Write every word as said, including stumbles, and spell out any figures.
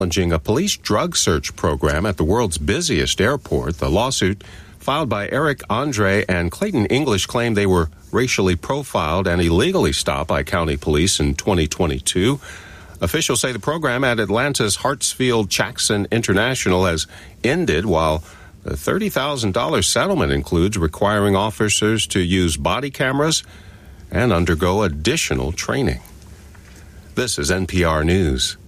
challenging a police drug search program at the world's busiest airport. The lawsuit, filed by Eric Andre and Clayton English, claimed they were racially profiled and illegally stopped by county police in twenty twenty-two. Officials say the program at Atlanta's Hartsfield-Jackson International has ended, while the thirty thousand dollars settlement includes requiring officers to use body cameras and undergo additional training. This is N P R News.